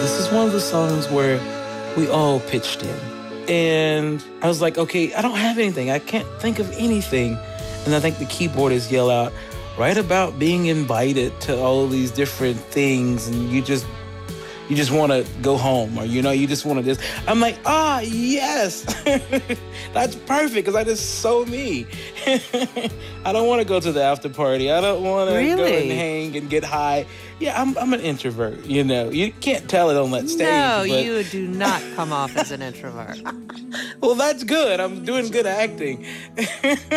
This is one of the songs where we all pitched in. And I was like, okay, I don't have anything. I can't think of anything. And I think the keyboardist yell out, write about being invited to all of these different things, and you just want to go home, or, you just want to just... I'm like, yes. That's perfect, because that is so me. I don't want to go to the after party. I don't want to go and hang and get high. Yeah, I'm an introvert, You can't tell it on that stage. No, you do not come off as an introvert. Well, that's good. I'm doing good acting.